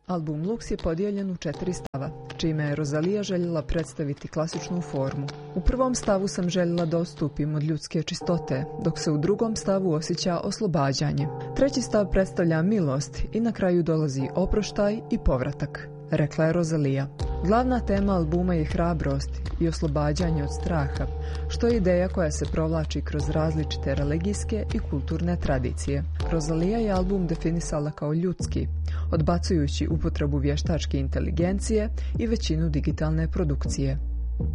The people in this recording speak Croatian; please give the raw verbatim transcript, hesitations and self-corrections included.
Album Lux je podijeljen u četiri stava, čime je Rosalija željela predstaviti klasičnu formu. U prvom stavu sam željela da odstupim od ljudske čistote, dok se u drugom stavu osjeća oslobađanje. Treći stav predstavlja milost i na kraju dolazi oproštaj i povratak, rekla je Rosalija. Glavna tema albuma je hrabrost i oslobađanje od straha, što je ideja koja se provlači kroz različite religijske i kulturne tradicije. Rosalija je album definisala kao ljudski, odbacujući upotrebu vještačke inteligencije i većinu digitalne produkcije.